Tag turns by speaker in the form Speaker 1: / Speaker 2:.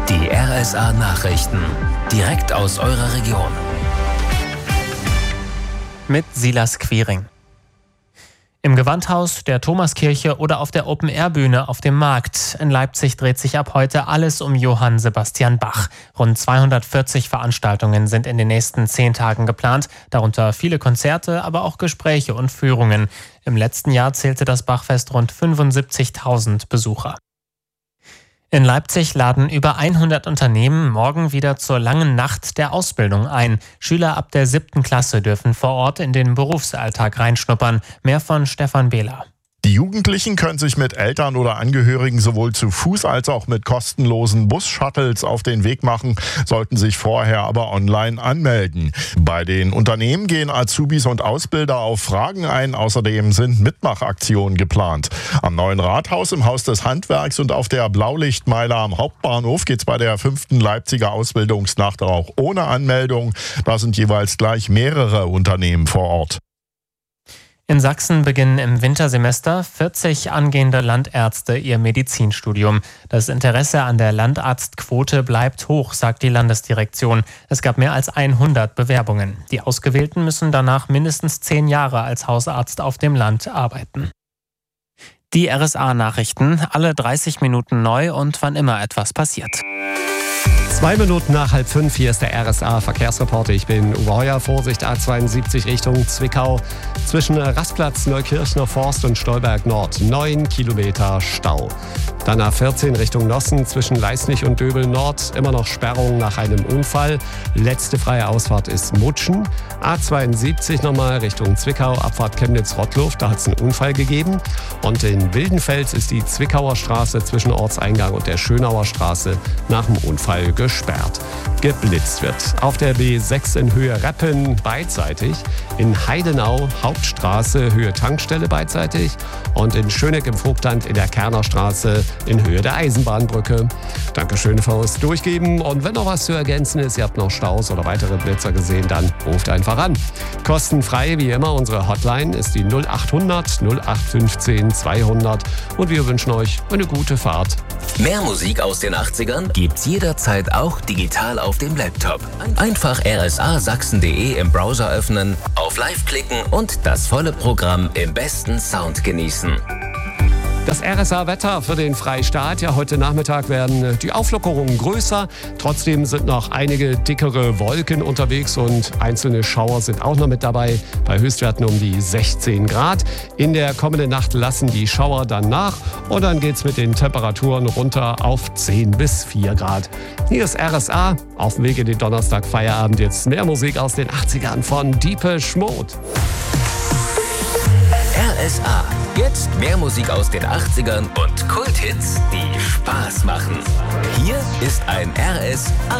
Speaker 1: Die RSA Nachrichten. Direkt aus eurer Region.
Speaker 2: Mit Silas Quiring. Im Gewandhaus, der Thomaskirche oder auf der Open-Air-Bühne auf dem Markt. In Leipzig dreht sich ab heute alles um Johann Sebastian Bach. Rund 240 Veranstaltungen sind in den nächsten 10 Tagen geplant, darunter viele Konzerte, aber auch Gespräche und Führungen. Im letzten Jahr zählte das Bachfest rund 75.000 Besucher. In Leipzig laden über 100 Unternehmen morgen wieder zur langen Nacht der Ausbildung ein. Schüler ab der 7. Klasse dürfen vor Ort in den Berufsalltag reinschnuppern. Mehr von Stefan Behler.
Speaker 3: Die Jugendlichen können sich mit Eltern oder Angehörigen sowohl zu Fuß als auch mit kostenlosen Bus-Shuttles auf den Weg machen, sollten sich vorher aber online anmelden. Bei den Unternehmen gehen Azubis und Ausbilder auf Fragen ein. Außerdem sind Mitmachaktionen geplant. Am Neuen Rathaus, im Haus des Handwerks und auf der Blaulichtmeile am Hauptbahnhof geht's bei der 5. Leipziger Ausbildungsnacht auch ohne Anmeldung. Da sind jeweils gleich mehrere Unternehmen vor Ort.
Speaker 2: In Sachsen beginnen im Wintersemester 40 angehende Landärzte ihr Medizinstudium. Das Interesse an der Landarztquote bleibt hoch, sagt die Landesdirektion. Es gab mehr als 100 Bewerbungen. Die Ausgewählten müssen danach mindestens 10 Jahre als Hausarzt auf dem Land arbeiten. Die RSA-Nachrichten, alle 30 Minuten neu und wann immer etwas passiert.
Speaker 4: 2 Minuten nach 4:30, hier ist der RSA-Verkehrsreporter. Ich bin Uwe Heuer. Vorsicht, A72 Richtung Zwickau. Zwischen Rastplatz, Neukirchner Forst und Stolberg Nord 9 Kilometer Stau. Dann A14 Richtung Nossen zwischen Leisnig und Döbel Nord. Immer noch Sperrung nach einem Unfall. Letzte freie Ausfahrt ist Mutschen. A72 nochmal Richtung Zwickau, Abfahrt Chemnitz-Rottluft. Da hat es einen Unfall gegeben. Und in Wildenfels ist die Zwickauer Straße zwischen Ortseingang und der Schönauer Straße nach dem Unfall gesperrt. Geblitzt wird auf der B6 in Höhe Reppen beidseitig, in Heidenau Hauptstraße Höhe Tankstelle beidseitig und in Schöneck im Vogtland in der Kerner Straße in Höhe der Eisenbahnbrücke. Dankeschön fürs Durchgeben und wenn noch was zu ergänzen ist, ihr habt noch Staus oder weitere Blitzer gesehen, dann ruft einfach an. Kostenfrei wie immer, unsere Hotline ist die 0800 0815 200 und wir wünschen euch eine gute Fahrt.
Speaker 1: Mehr Musik aus den 80ern gibt's jederzeit auch digital auf dem Laptop. Einfach rsasachsen.de im Browser öffnen, auf Live klicken und das volle Programm im besten Sound genießen.
Speaker 4: Das RSA-Wetter für den Freistaat. Ja, heute Nachmittag werden die Auflockerungen größer. Trotzdem sind noch einige dickere Wolken unterwegs und einzelne Schauer sind auch noch mit dabei. Bei Höchstwerten um die 16 Grad. In der kommenden Nacht lassen die Schauer dann nach und dann geht's mit den Temperaturen runter auf 10 bis 4 Grad. Hier ist RSA. Auf dem Weg in den Donnerstag-Feierabend jetzt mehr Musik aus den 80ern von Deepesh Mode.
Speaker 1: RSA. Jetzt mehr Musik aus den 80ern und Kulthits, die Spaß machen. Hier ist ein RSA